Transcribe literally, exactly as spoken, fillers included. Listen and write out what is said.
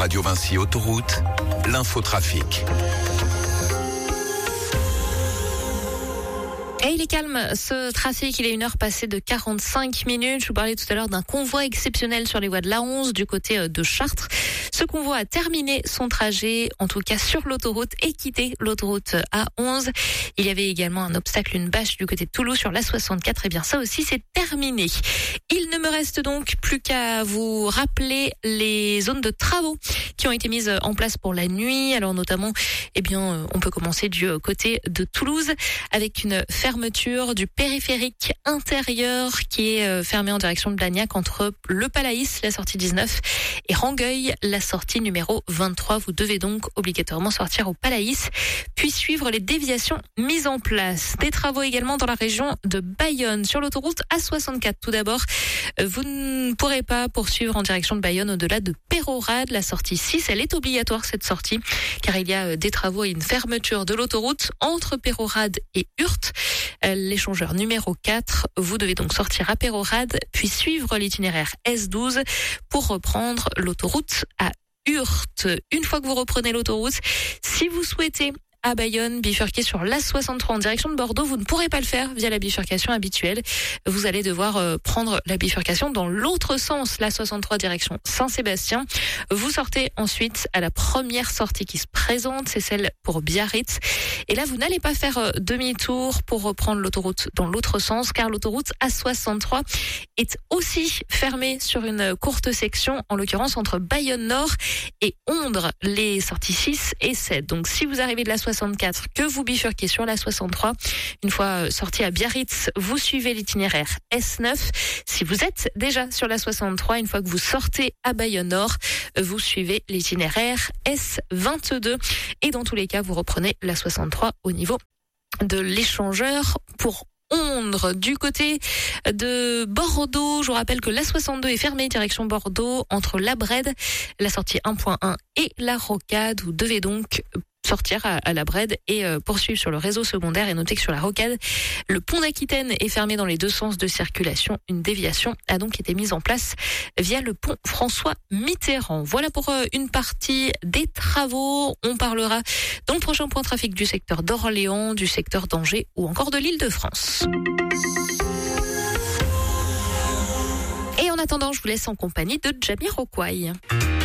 Radio Vinci Autoroute, l'infotrafic. Et il est calme, ce trafic, il est une heure passée de quarante-cinq minutes. Je vous parlais tout à l'heure d'un convoi exceptionnel sur les voies de l'A onze du côté de Chartres. Ce convoi a terminé son trajet, en tout cas sur l'autoroute, et quitté l'autoroute A onze. Il y avait également un obstacle, une bâche du côté de Toulouse sur l'A soixante-quatre. Et bien ça aussi, c'est terminé. Il ne me reste donc plus qu'à vous rappeler les zones de travaux qui ont été mises en place pour la nuit. Alors notamment, eh bien, on peut commencer du côté de Toulouse avec une fermeture du périphérique intérieur qui est fermé en direction de Blagnac entre le Palaïs, la sortie dix-neuf, et Rangueil, la sortie numéro vingt-trois. Vous devez donc obligatoirement sortir au Palaïs, puis suivre les déviations mises en place. Des travaux également dans la région de Bayonne, sur l'autoroute A soixante-quatre. Tout d'abord, vous ne pourrez pas poursuivre en direction de Bayonne au-delà de Peyrehorade, la sortie six. Elle est obligatoire, cette sortie, car il y a des travaux et une fermeture de l'autoroute entre Peyrehorade et Hurth. L'échangeur numéro quatre, vous devez donc sortir à Peyrehorade, puis suivre l'itinéraire S douze pour reprendre l'autoroute à Hurth. Une fois que vous reprenez l'autoroute, si vous souhaitez à Bayonne, bifurquer sur l'A soixante-trois en direction de Bordeaux, vous ne pourrez pas le faire via la bifurcation habituelle. Vous allez devoir euh, prendre la bifurcation dans l'autre sens, l'A soixante-trois direction Saint-Sébastien. Vous sortez ensuite à la première sortie qui se présente, c'est celle pour Biarritz. Et là, vous n'allez pas faire euh, demi-tour pour reprendre l'autoroute dans l'autre sens, car l'autoroute A soixante-trois est aussi fermée sur une courte section, en l'occurrence entre Bayonne-Nord et Ondres, les sorties six et sept. Donc si vous arrivez de la soixante-quatre, que vous bifurquez sur la soixante-trois, une fois sorti à Biarritz, vous suivez l'itinéraire S neuf. Si vous êtes déjà sur la soixante-trois, une fois que vous sortez à Bayonne-Nord, vous suivez l'itinéraire S vingt-deux. Et dans tous les cas, vous reprenez la soixante-trois au niveau de l'échangeur pour Ondres. Du côté de Bordeaux, je vous rappelle que l'A soixante-deux est fermée direction Bordeaux entre la Brède, la sortie un point un et la Rocade. Vous devez donc sortir à, à la Brède et euh, poursuivre sur le réseau secondaire. Et notez que sur la Rocade, le pont d'Aquitaine est fermé dans les deux sens de circulation. Une déviation a donc été mise en place via le pont François Mitterrand. Voilà pour euh, une partie des travaux. On parlera dans le prochain point trafic du secteur d'Orléans, du secteur d'Angers ou encore de l'Île-de-France. Et en attendant, je vous laisse en compagnie de Jamiroquai.